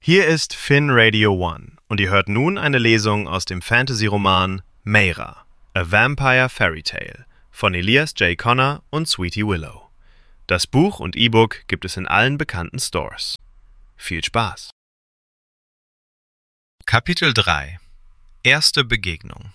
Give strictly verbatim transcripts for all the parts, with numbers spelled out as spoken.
Hier ist Finn Radio One und ihr hört nun eine Lesung aus dem Fantasy-Roman Meira, A Vampire Fairy Tale von Elias J. Connor und Sweetie Willow. Das Buch und E-Book gibt es in allen bekannten Stores. Viel Spaß! Kapitel drei. Erste Begegnung.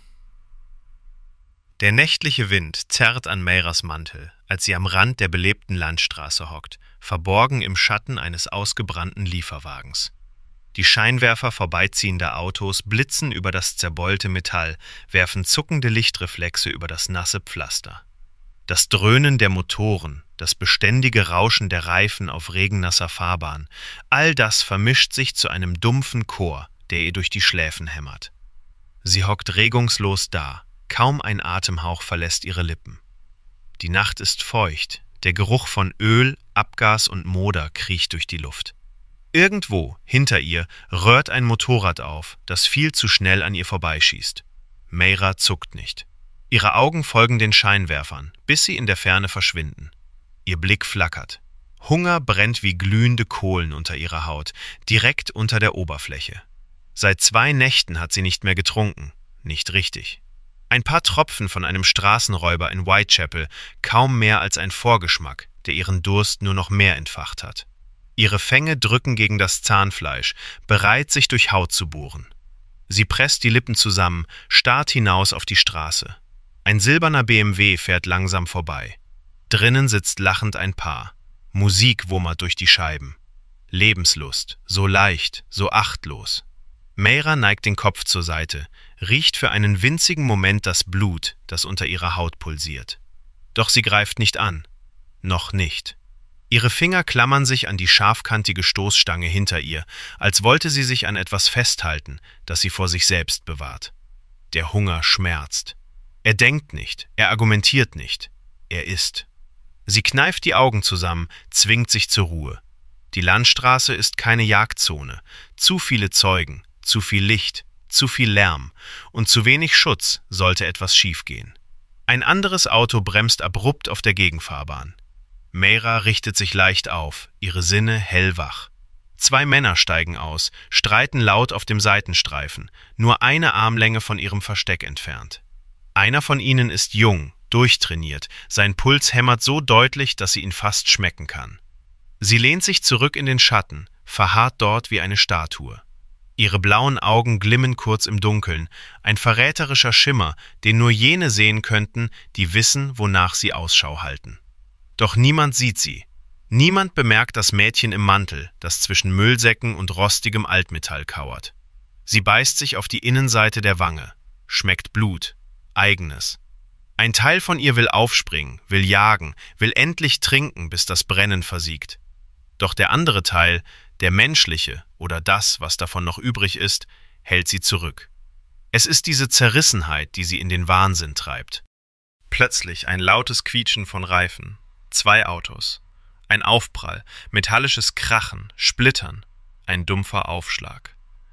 Der nächtliche Wind zerrt an Meiras Mantel, als sie am Rand der belebten Landstraße hockt, verborgen im Schatten eines ausgebrannten Lieferwagens. Die Scheinwerfer vorbeiziehender Autos blitzen über das zerbeulte Metall, werfen zuckende Lichtreflexe über das nasse Pflaster. Das Dröhnen der Motoren, das beständige Rauschen der Reifen auf regennasser Fahrbahn, all das vermischt sich zu einem dumpfen Chor, der ihr durch die Schläfen hämmert. Sie hockt regungslos da, kaum ein Atemhauch verlässt ihre Lippen. Die Nacht ist feucht, der Geruch von Öl, Abgas und Moder kriecht durch die Luft. Irgendwo, hinter ihr, röhrt ein Motorrad auf, das viel zu schnell an ihr vorbeischießt. Meira zuckt nicht. Ihre Augen folgen den Scheinwerfern, bis sie in der Ferne verschwinden. Ihr Blick flackert. Hunger brennt wie glühende Kohlen unter ihrer Haut, direkt unter der Oberfläche. Seit zwei Nächten hat sie nicht mehr getrunken. Nicht richtig. Ein paar Tropfen von einem Straßenräuber in Whitechapel, kaum mehr als ein Vorgeschmack, der ihren Durst nur noch mehr entfacht hat. Ihre Fänge drücken gegen das Zahnfleisch, bereit, sich durch Haut zu bohren. Sie presst die Lippen zusammen, starrt hinaus auf die Straße. Ein silberner B M W fährt langsam vorbei. Drinnen sitzt lachend ein Paar. Musik wummert durch die Scheiben. Lebenslust, so leicht, so achtlos. Meira neigt den Kopf zur Seite, riecht für einen winzigen Moment das Blut, das unter ihrer Haut pulsiert. Doch sie greift nicht an. Noch nicht. Ihre Finger klammern sich an die scharfkantige Stoßstange hinter ihr, als wollte sie sich an etwas festhalten, das sie vor sich selbst bewahrt. Der Hunger schmerzt. Er denkt nicht, er argumentiert nicht. Er isst. Sie kneift die Augen zusammen, zwingt sich zur Ruhe. Die Landstraße ist keine Jagdzone. Zu viele Zeugen, zu viel Licht, zu viel Lärm und zu wenig Schutz, sollte etwas schiefgehen. Ein anderes Auto bremst abrupt auf der Gegenfahrbahn. Meira richtet sich leicht auf, ihre Sinne hellwach. Zwei Männer steigen aus, streiten laut auf dem Seitenstreifen, nur eine Armlänge von ihrem Versteck entfernt. Einer von ihnen ist jung, durchtrainiert, sein Puls hämmert so deutlich, dass sie ihn fast schmecken kann. Sie lehnt sich zurück in den Schatten, verharrt dort wie eine Statue. Ihre blauen Augen glimmen kurz im Dunkeln, ein verräterischer Schimmer, den nur jene sehen könnten, die wissen, wonach sie Ausschau halten. Doch niemand sieht sie. Niemand bemerkt das Mädchen im Mantel, das zwischen Müllsäcken und rostigem Altmetall kauert. Sie beißt sich auf die Innenseite der Wange, schmeckt Blut, eigenes. Ein Teil von ihr will aufspringen, will jagen, will endlich trinken, bis das Brennen versiegt. Doch der andere Teil, der menschliche oder das, was davon noch übrig ist, hält sie zurück. Es ist diese Zerrissenheit, die sie in den Wahnsinn treibt. Plötzlich ein lautes Quietschen von Reifen. Zwei Autos. Ein Aufprall, metallisches Krachen, Splittern, ein dumpfer Aufschlag.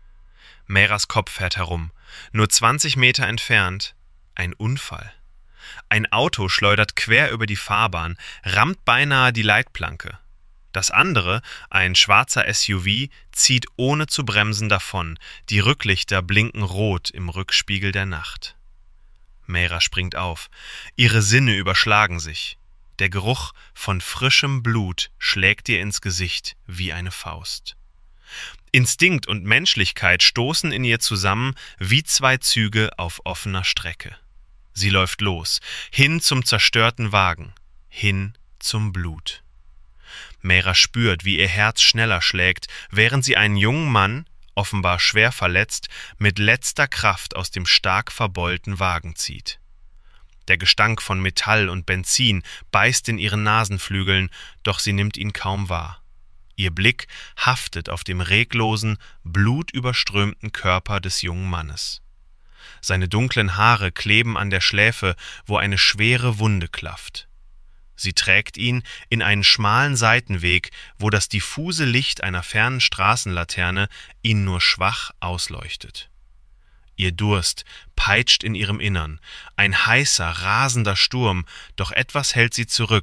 Meiras Kopf fährt herum. Nur zwanzig Meter entfernt, ein Unfall. Ein Auto schleudert quer über die Fahrbahn, rammt beinahe die Leitplanke. Das andere, ein schwarzer S U V, zieht ohne zu bremsen davon. Die Rücklichter blinken rot im Rückspiegel der Nacht. Meira springt auf. Ihre Sinne überschlagen sich. Der Geruch von frischem Blut schlägt ihr ins Gesicht wie eine Faust. Instinkt und Menschlichkeit stoßen in ihr zusammen wie zwei Züge auf offener Strecke. Sie läuft los, hin zum zerstörten Wagen, hin zum Blut. Meira spürt, wie ihr Herz schneller schlägt, während sie einen jungen Mann, offenbar schwer verletzt, mit letzter Kraft aus dem stark verbeulten Wagen zieht. Der Gestank von Metall und Benzin beißt in ihren Nasenflügeln, doch sie nimmt ihn kaum wahr. Ihr Blick haftet auf dem reglosen, blutüberströmten Körper des jungen Mannes. Seine dunklen Haare kleben an der Schläfe, wo eine schwere Wunde klafft. Sie trägt ihn in einen schmalen Seitenweg, wo das diffuse Licht einer fernen Straßenlaterne ihn nur schwach ausleuchtet. Ihr Durst peitscht in ihrem Innern, ein heißer, rasender Sturm, doch etwas hält sie zurück,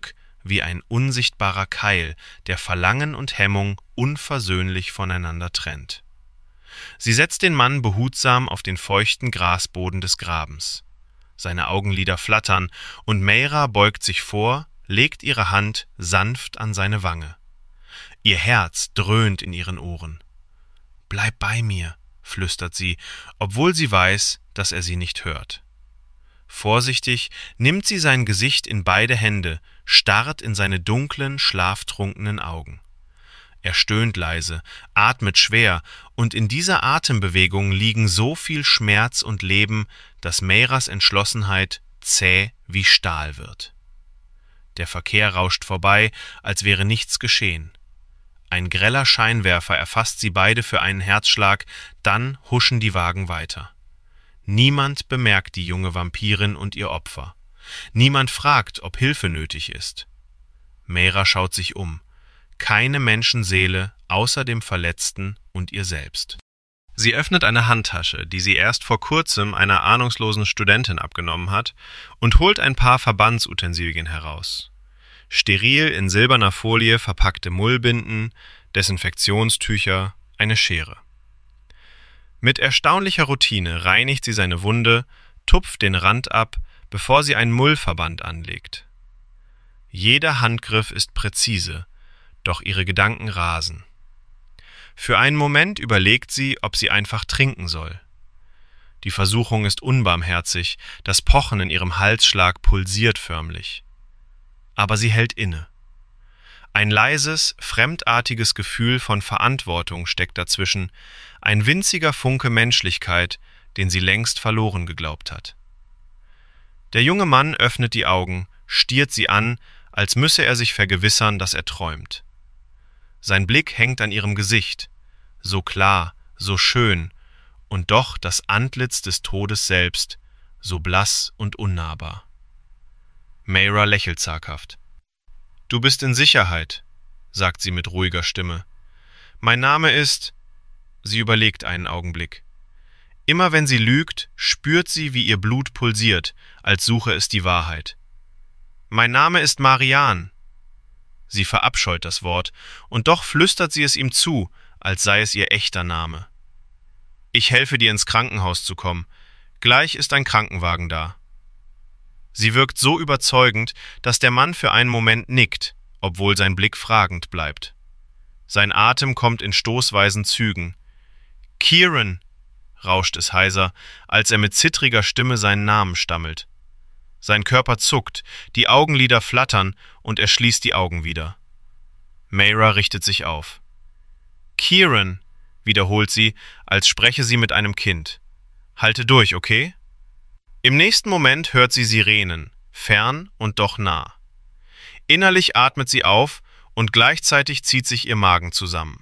wie ein unsichtbarer Keil, der Verlangen und Hemmung unversöhnlich voneinander trennt. Sie setzt den Mann behutsam auf den feuchten Grasboden des Grabens. Seine Augenlider flattern, und Meyra beugt sich vor, legt ihre Hand sanft an seine Wange. Ihr Herz dröhnt in ihren Ohren. »Bleib bei mir«, flüstert sie, obwohl sie weiß, dass er sie nicht hört. Vorsichtig nimmt sie sein Gesicht in beide Hände, starrt in seine dunklen, schlaftrunkenen Augen. Er stöhnt leise, atmet schwer, und in dieser Atembewegung liegen so viel Schmerz und Leben, dass Meyras Entschlossenheit zäh wie Stahl wird. Der Verkehr rauscht vorbei, als wäre nichts geschehen. Ein greller Scheinwerfer erfasst sie beide für einen Herzschlag, dann huschen die Wagen weiter. Niemand bemerkt die junge Vampirin und ihr Opfer. Niemand fragt, ob Hilfe nötig ist. Meyra schaut sich um. Keine Menschenseele außer dem Verletzten und ihr selbst. Sie öffnet eine Handtasche, die sie erst vor kurzem einer ahnungslosen Studentin abgenommen hat, und holt ein paar Verbandsutensilien heraus. Steril in silberner Folie verpackte Mullbinden, Desinfektionstücher, eine Schere. Mit erstaunlicher Routine reinigt sie seine Wunde, tupft den Rand ab, bevor sie einen Mullverband anlegt. Jeder Handgriff ist präzise, doch ihre Gedanken rasen. Für einen Moment überlegt sie, ob sie einfach trinken soll. Die Versuchung ist unbarmherzig, das Pochen in ihrem Halsschlag pulsiert förmlich. Aber sie hält inne. Ein leises, fremdartiges Gefühl von Verantwortung steckt dazwischen, ein winziger Funke Menschlichkeit, den sie längst verloren geglaubt hat. Der junge Mann öffnet die Augen, stiert sie an, als müsse er sich vergewissern, dass er träumt. Sein Blick hängt an ihrem Gesicht, so klar, so schön, und doch das Antlitz des Todes selbst, so blass und unnahbar. Meyra lächelt zaghaft. »Du bist in Sicherheit«, sagt sie mit ruhiger Stimme. »Mein Name ist...« Sie überlegt einen Augenblick. Immer wenn sie lügt, spürt sie, wie ihr Blut pulsiert, als suche es die Wahrheit. »Mein Name ist Marianne.« Sie verabscheut das Wort, und doch flüstert sie es ihm zu, als sei es ihr echter Name. »Ich helfe dir, ins Krankenhaus zu kommen. Gleich ist ein Krankenwagen da.« Sie wirkt so überzeugend, dass der Mann für einen Moment nickt, obwohl sein Blick fragend bleibt. Sein Atem kommt in stoßweisen Zügen. »Kieran«, rauscht es heiser, als er mit zittriger Stimme seinen Namen stammelt. Sein Körper zuckt, die Augenlider flattern, und er schließt die Augen wieder. Meyra richtet sich auf. »Kieran«, wiederholt sie, als spreche sie mit einem Kind. »Halte durch, okay?« Im nächsten Moment hört sie Sirenen, fern und doch nah. Innerlich atmet sie auf, und gleichzeitig zieht sich ihr Magen zusammen.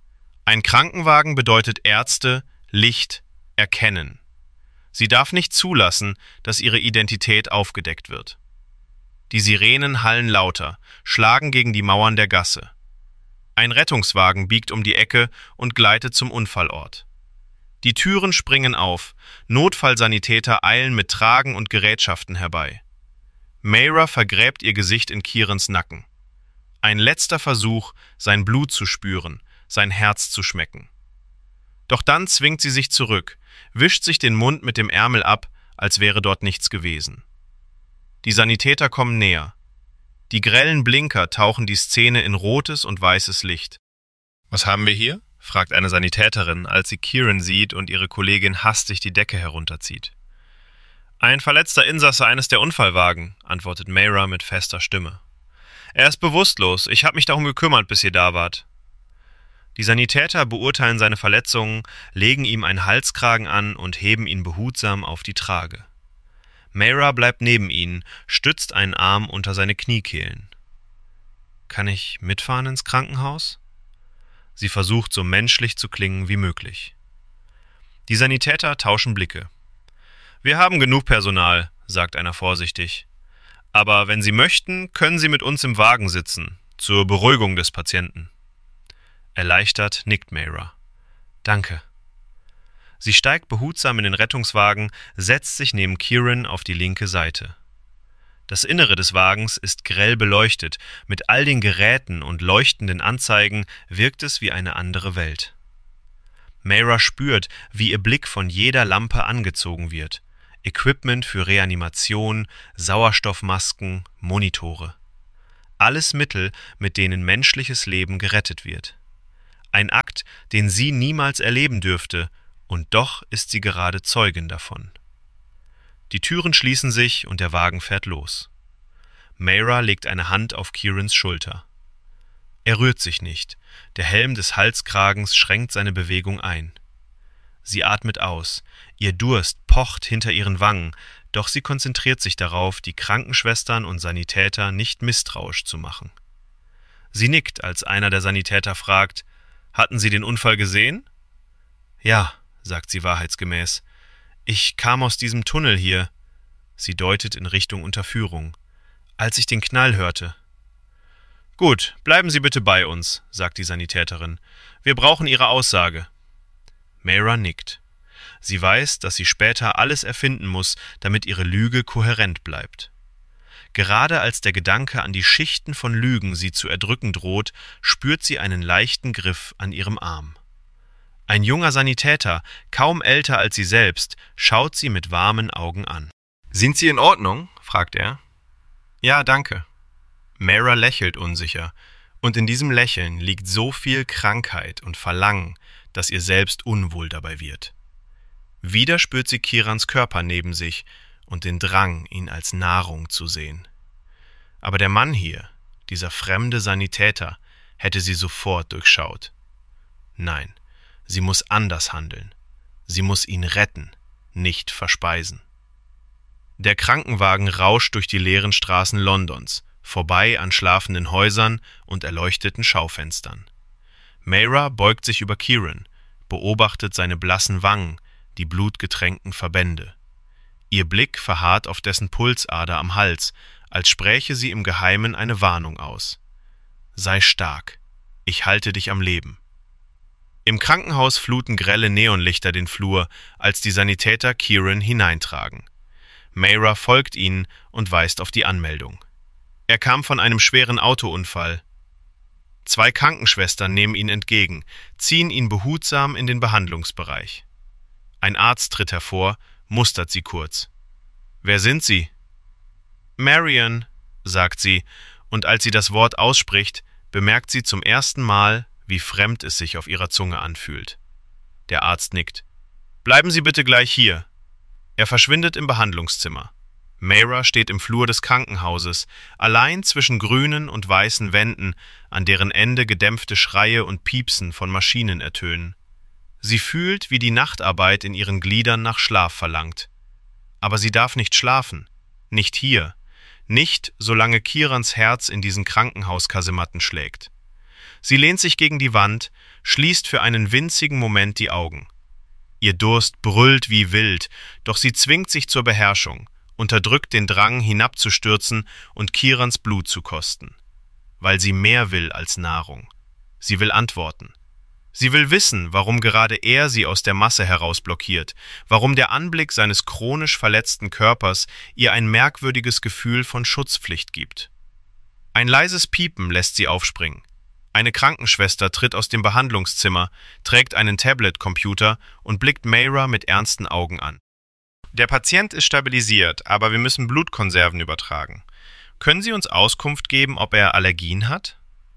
Ein Krankenwagen bedeutet Ärzte, Licht, Erkennen. Sie darf nicht zulassen, dass ihre Identität aufgedeckt wird. Die Sirenen hallen lauter, schlagen gegen die Mauern der Gasse. Ein Rettungswagen biegt um die Ecke und gleitet zum Unfallort. Die Türen springen auf, Notfallsanitäter eilen mit Tragen und Gerätschaften herbei. Meyra vergräbt ihr Gesicht in Kierans Nacken. Ein letzter Versuch, sein Blut zu spüren, sein Herz zu schmecken. Doch dann zwingt sie sich zurück, wischt sich den Mund mit dem Ärmel ab, als wäre dort nichts gewesen. Die Sanitäter kommen näher. Die grellen Blinker tauchen die Szene in rotes und weißes Licht. »Was haben wir hier?« fragt eine Sanitäterin, als sie Kieran sieht und ihre Kollegin hastig die Decke herunterzieht. »Ein verletzter Insasse eines der Unfallwagen«, antwortet Meyra mit fester Stimme. »Er ist bewusstlos. Ich habe mich darum gekümmert, bis ihr da wart.« Die Sanitäter beurteilen seine Verletzungen, legen ihm einen Halskragen an und heben ihn behutsam auf die Trage. Meyra bleibt neben ihnen, stützt einen Arm unter seine Kniekehlen. »Kann ich mitfahren ins Krankenhaus?« Sie versucht, so menschlich zu klingen wie möglich. Die Sanitäter tauschen Blicke. »Wir haben genug Personal«, sagt einer vorsichtig. »Aber wenn Sie möchten, können Sie mit uns im Wagen sitzen, zur Beruhigung des Patienten.« Erleichtert nickt Meyra. »Danke.« Sie steigt behutsam in den Rettungswagen, setzt sich neben Kieran auf die linke Seite. Das Innere des Wagens ist grell beleuchtet, mit all den Geräten und leuchtenden Anzeigen wirkt es wie eine andere Welt. Mayra spürt, wie ihr Blick von jeder Lampe angezogen wird. Equipment für Reanimation, Sauerstoffmasken, Monitore. Alles Mittel, mit denen menschliches Leben gerettet wird. Ein Akt, den sie niemals erleben dürfte, und doch ist sie gerade Zeugin davon. Die Türen schließen sich und der Wagen fährt los. Mayra legt eine Hand auf Kierans Schulter. Er rührt sich nicht, der Helm des Halskragens schränkt seine Bewegung ein. Sie atmet aus, ihr Durst pocht hinter ihren Wangen, doch sie konzentriert sich darauf, die Krankenschwestern und Sanitäter nicht misstrauisch zu machen. Sie nickt, als einer der Sanitäter fragt: »Hatten Sie den Unfall gesehen?« »Ja«, sagt sie wahrheitsgemäß. »Ich kam aus diesem Tunnel hier«, sie deutet in Richtung Unterführung, »als ich den Knall hörte.« »Gut, bleiben Sie bitte bei uns«, sagt die Sanitäterin. »Wir brauchen Ihre Aussage.« Mayra nickt. Sie weiß, dass sie später alles erfinden muss, damit ihre Lüge kohärent bleibt. Gerade als der Gedanke an die Schichten von Lügen sie zu erdrücken droht, spürt sie einen leichten Griff an ihrem Arm. Ein junger Sanitäter, kaum älter als sie selbst, schaut sie mit warmen Augen an. »Sind Sie in Ordnung?« fragt er. »Ja, danke.« Mayra lächelt unsicher, und in diesem Lächeln liegt so viel Krankheit und Verlangen, dass ihr selbst unwohl dabei wird. Wieder spürt sie Kierans Körper neben sich und den Drang, ihn als Nahrung zu sehen. Aber der Mann hier, dieser fremde Sanitäter, hätte sie sofort durchschaut. Nein, sie muss anders handeln. Sie muss ihn retten, nicht verspeisen. Der Krankenwagen rauscht durch die leeren Straßen Londons, vorbei an schlafenden Häusern und erleuchteten Schaufenstern. Mayra beugt sich über Kieran, beobachtet seine blassen Wangen, die blutgetränkten Verbände. Ihr Blick verharrt auf dessen Pulsader am Hals, als spräche sie im Geheimen eine Warnung aus. »Sei stark, ich halte dich am Leben.« Im Krankenhaus fluten grelle Neonlichter den Flur, als die Sanitäter Kieran hineintragen. Mayra folgt ihnen und weist auf die Anmeldung. Er kam von einem schweren Autounfall. Zwei Krankenschwestern nehmen ihn entgegen, ziehen ihn behutsam in den Behandlungsbereich. Ein Arzt tritt hervor, mustert sie kurz. »Wer sind Sie?« »Marion«, sagt sie, und als sie das Wort ausspricht, bemerkt sie zum ersten Mal, wie fremd es sich auf ihrer Zunge anfühlt. Der Arzt nickt. »Bleiben Sie bitte gleich hier.« Er verschwindet im Behandlungszimmer. Mayra steht im Flur des Krankenhauses, allein zwischen grünen und weißen Wänden, an deren Ende gedämpfte Schreie und Piepsen von Maschinen ertönen. Sie fühlt, wie die Nachtarbeit in ihren Gliedern nach Schlaf verlangt. Aber sie darf nicht schlafen. Nicht hier. Nicht, solange Kierans Herz in diesen Krankenhauskasematten schlägt. Sie lehnt sich gegen die Wand, schließt für einen winzigen Moment die Augen. Ihr Durst brüllt wie wild, doch sie zwingt sich zur Beherrschung, unterdrückt den Drang, hinabzustürzen und Kierans Blut zu kosten. Weil sie mehr will als Nahrung. Sie will Antworten. Sie will wissen, warum gerade er sie aus der Masse heraus blockiert, warum der Anblick seines chronisch verletzten Körpers ihr ein merkwürdiges Gefühl von Schutzpflicht gibt. Ein leises Piepen lässt sie aufspringen. Eine Krankenschwester tritt aus dem Behandlungszimmer, trägt einen Tablet-Computer und blickt Mayra mit ernsten Augen an. »Der Patient ist stabilisiert, aber wir müssen Blutkonserven übertragen. Können Sie uns Auskunft geben, ob er Allergien hat?«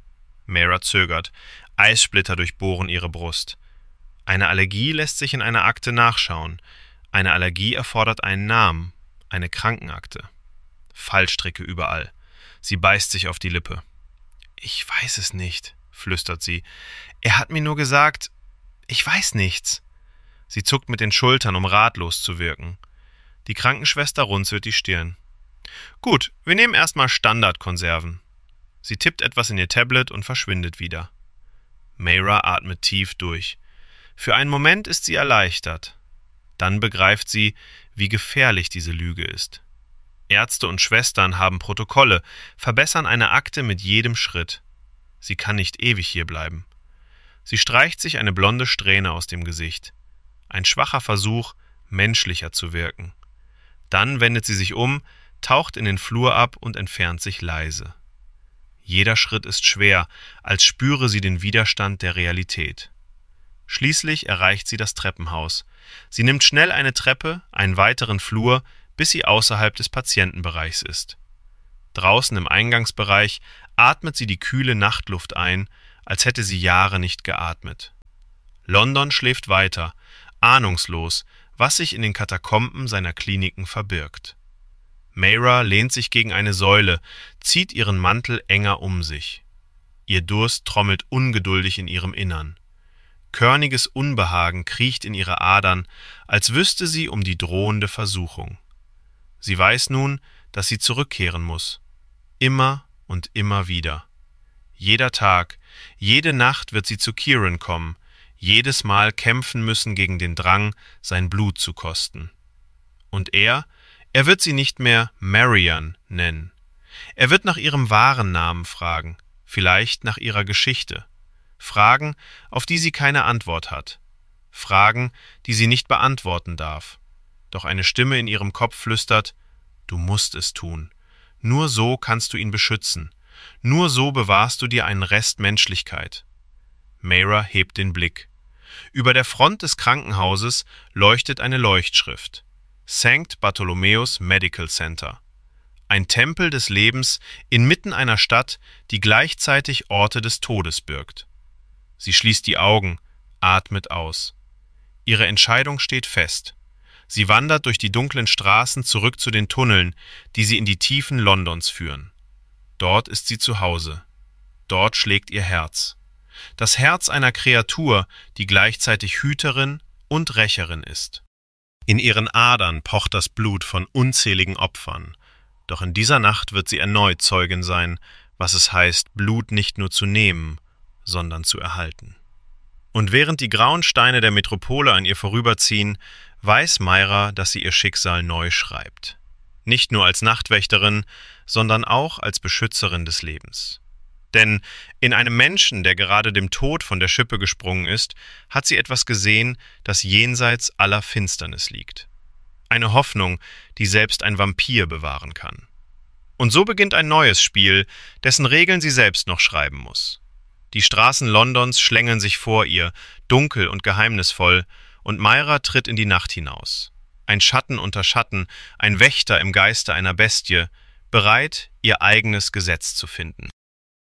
Mayra zögert. Eissplitter durchbohren ihre Brust. Eine Allergie lässt sich in einer Akte nachschauen. Eine Allergie erfordert einen Namen, eine Krankenakte. Fallstricke überall. Sie beißt sich auf die Lippe. »Ich weiß es nicht«, flüstert sie. »Er hat mir nur gesagt, ich weiß nichts.« Sie zuckt mit den Schultern, um ratlos zu wirken. Die Krankenschwester runzelt die Stirn. »Gut, wir nehmen erstmal Standardkonserven.« Sie tippt etwas in ihr Tablet und verschwindet wieder. Mayra atmet tief durch. Für einen Moment ist sie erleichtert. Dann begreift sie, wie gefährlich diese Lüge ist. Ärzte und Schwestern haben Protokolle, verbessern eine Akte mit jedem Schritt. Sie kann nicht ewig hier bleiben. Sie streicht sich eine blonde Strähne aus dem Gesicht. Ein schwacher Versuch, menschlicher zu wirken. Dann wendet sie sich um, taucht in den Flur ab und entfernt sich leise. Jeder Schritt ist schwer, als spüre sie den Widerstand der Realität. Schließlich erreicht sie das Treppenhaus. Sie nimmt schnell eine Treppe, einen weiteren Flur, bis sie außerhalb des Patientenbereichs ist. Draußen im Eingangsbereich atmet sie die kühle Nachtluft ein, als hätte sie Jahre nicht geatmet. London schläft weiter, ahnungslos, was sich in den Katakomben seiner Kliniken verbirgt. Mayra lehnt sich gegen eine Säule, zieht ihren Mantel enger um sich. Ihr Durst trommelt ungeduldig in ihrem Innern. Körniges Unbehagen kriecht in ihre Adern, als wüsste sie um die drohende Versuchung. Sie weiß nun, dass sie zurückkehren muss. Immer und immer wieder. Jeder Tag, jede Nacht wird sie zu Kieran kommen, jedes Mal kämpfen müssen gegen den Drang, sein Blut zu kosten. Und er, er wird sie nicht mehr Marian nennen. Er wird nach ihrem wahren Namen fragen, vielleicht nach ihrer Geschichte. Fragen, auf die sie keine Antwort hat. Fragen, die sie nicht beantworten darf. Doch eine Stimme in ihrem Kopf flüstert: Du musst es tun. Nur so kannst du ihn beschützen. Nur so bewahrst du dir einen Rest Menschlichkeit. Mayra hebt den Blick. Über der Front des Krankenhauses leuchtet eine Leuchtschrift. Sankt Bartholomäus Medical Center. Ein Tempel des Lebens inmitten einer Stadt, die gleichzeitig Orte des Todes birgt. Sie schließt die Augen, atmet aus. Ihre Entscheidung steht fest. Sie wandert durch die dunklen Straßen zurück zu den Tunneln, die sie in die Tiefen Londons führen. Dort ist sie zu Hause. Dort schlägt ihr Herz. Das Herz einer Kreatur, die gleichzeitig Hüterin und Rächerin ist. In ihren Adern pocht das Blut von unzähligen Opfern. Doch in dieser Nacht wird sie erneut Zeugin sein, was es heißt, Blut nicht nur zu nehmen, sondern zu erhalten. Und während die grauen Steine der Metropole an ihr vorüberziehen, weiß Mayra, dass sie ihr Schicksal neu schreibt. Nicht nur als Nachtwächterin, sondern auch als Beschützerin des Lebens. Denn in einem Menschen, der gerade dem Tod von der Schippe gesprungen ist, hat sie etwas gesehen, das jenseits aller Finsternis liegt. Eine Hoffnung, die selbst ein Vampir bewahren kann. Und so beginnt ein neues Spiel, dessen Regeln sie selbst noch schreiben muss. Die Straßen Londons schlängeln sich vor ihr, dunkel und geheimnisvoll, und Mayra tritt in die Nacht hinaus. Ein Schatten unter Schatten, ein Wächter im Geiste einer Bestie, bereit, ihr eigenes Gesetz zu finden.